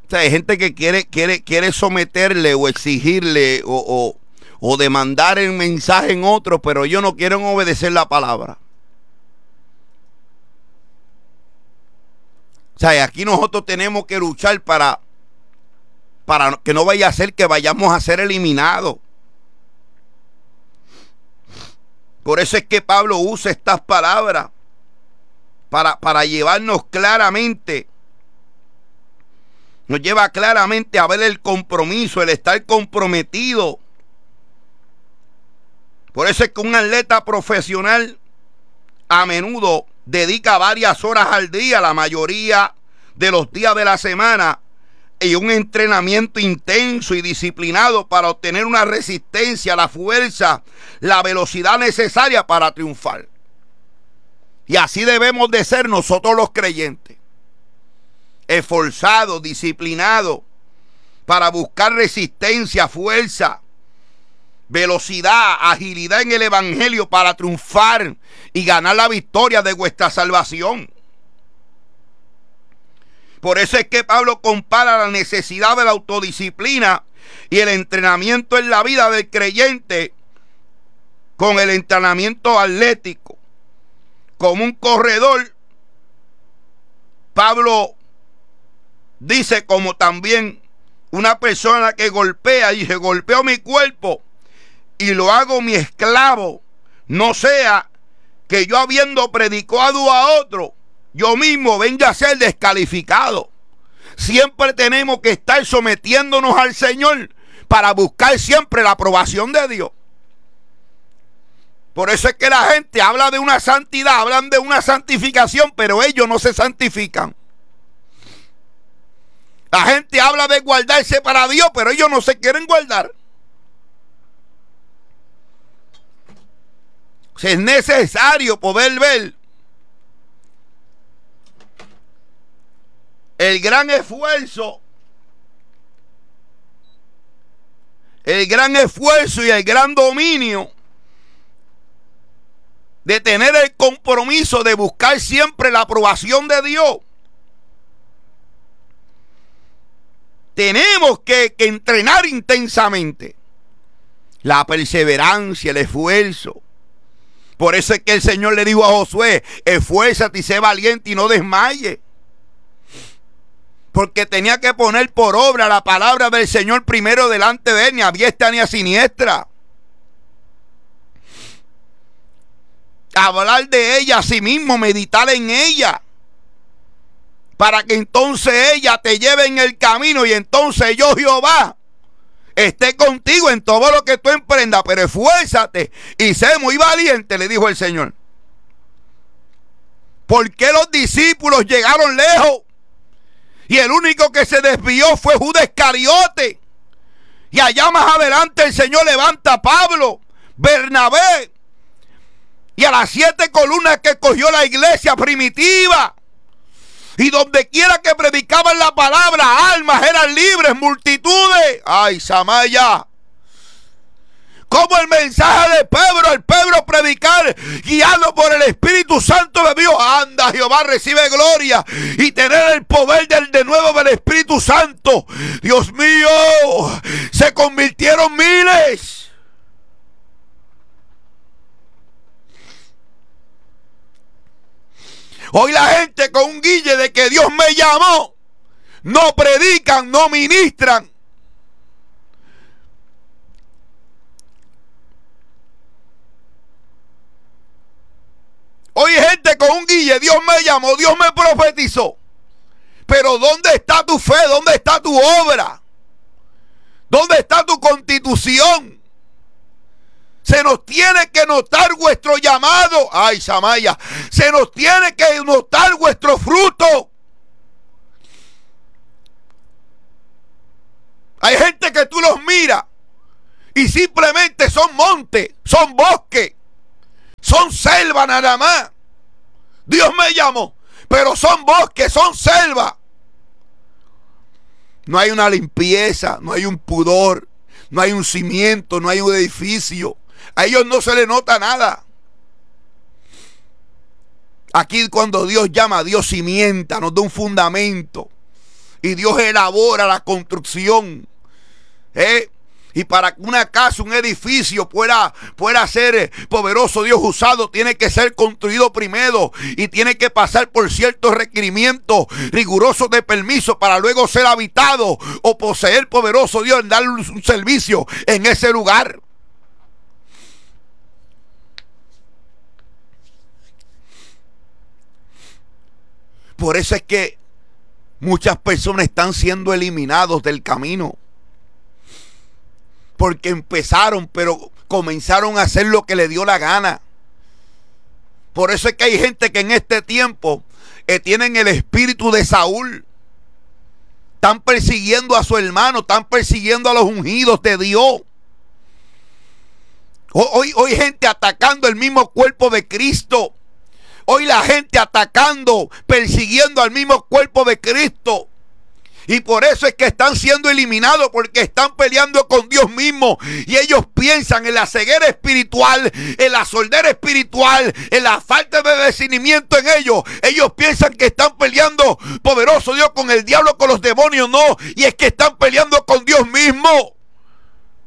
O sea, hay gente que quiere someterle o exigirle o demandar el mensaje en otro, pero ellos no quieren obedecer la palabra. O sea, aquí nosotros tenemos que luchar para que no vaya a ser que vayamos a ser eliminados. Por eso es que Pablo usa estas palabras para llevarnos claramente. Nos lleva claramente a ver el compromiso, el estar comprometido. Por eso es que un atleta profesional a menudo dedica varias horas al día, la mayoría de los días de la semana, y un entrenamiento intenso y disciplinado para obtener una resistencia, la fuerza, la velocidad necesaria para triunfar. Y así debemos de ser nosotros los creyentes. Esforzados, disciplinados, para buscar resistencia, fuerza, velocidad, agilidad en el evangelio para triunfar y ganar la victoria de vuestra salvación. Por eso es que Pablo compara la necesidad de la autodisciplina y el entrenamiento en la vida del creyente con el entrenamiento atlético. Como un corredor, Pablo dice, como también una persona que golpea, dice, golpeo mi cuerpo y lo hago mi esclavo, no sea que yo habiendo predicado a otro, yo mismo venga a ser descalificado. Siempre tenemos que estar sometiéndonos al Señor para buscar siempre la aprobación de Dios. Por eso es que la gente habla de una santidad, hablan de una santificación, pero ellos no se santifican. La gente habla de guardarse para Dios, pero ellos no se quieren guardar. O sea, es necesario poder ver el gran esfuerzo y el gran dominio de tener el compromiso de buscar siempre la aprobación de Dios. Tenemos que entrenar intensamente la perseverancia, el esfuerzo. Por eso es que el Señor le dijo a Josué, esfuérzate y sé valiente y no desmayes. Porque tenía que poner por obra la palabra del Señor primero delante de él, ni a diestra ni a siniestra. Hablar de ella a sí mismo, meditar en ella, para que entonces ella te lleve en el camino y entonces yo, Jehová, esté contigo en todo lo que tú emprendas, pero esfuérzate y sé muy valiente, le dijo el Señor. ¿Por qué los discípulos llegaron lejos? Y el único que se desvió fue Judas Iscariote. Y allá más adelante el Señor levanta a Pablo, Bernabé, y a las 7 columnas que cogió la iglesia primitiva. Y donde quiera que predicaban la palabra, almas eran libres, multitudes. ¡Ay, Samaya! Como el mensaje de Pedro, el Pedro predicar, guiado por el Espíritu Santo de Dios. Anda, Jehová recibe gloria y tener el poder de nuevo del Espíritu Santo. Dios mío, se convirtieron miles. Hoy la gente con un guille de que Dios me llamó, no predican, no ministran. Hoy hay gente con un guille, Dios me llamó, Dios me profetizó. Pero ¿dónde está tu fe? ¿Dónde está tu obra? ¿Dónde está tu constitución? Se nos tiene que notar vuestro llamado. Ay, Samaya. Se nos tiene que notar vuestro fruto. Hay gente que tú los miras y simplemente son montes, son bosques, son selva nada más. Dios me llamó, pero son bosques, son selva. No hay una limpieza, no hay un pudor, no hay un cimiento, no hay un edificio. A ellos no se les nota nada. Aquí cuando Dios llama, Dios cimienta, nos da un fundamento. Y Dios elabora la construcción. Y para que una casa, un edificio pueda ser poderoso Dios usado, tiene que ser construido primero y tiene que pasar por ciertos requerimientos rigurosos de permiso para luego ser habitado o poseer poderoso Dios en darle un servicio en ese lugar. Por eso es que muchas personas están siendo eliminados del camino. Porque empezaron, pero comenzaron a hacer lo que le dio la gana. Por eso es que hay gente que en este tiempo tienen el espíritu de Saúl. Están persiguiendo a su hermano, están persiguiendo a los ungidos de Dios. Hoy gente atacando el mismo cuerpo de Cristo. Hoy la gente atacando, persiguiendo al mismo cuerpo de Cristo. Y por eso es que están siendo eliminados, porque están peleando con Dios mismo. Y ellos piensan en la ceguera espiritual, en la sordera espiritual, en la falta de discernimiento en ellos. Ellos piensan que están peleando, poderoso Dios, con el diablo, con los demonios. No, y es que están peleando con Dios mismo.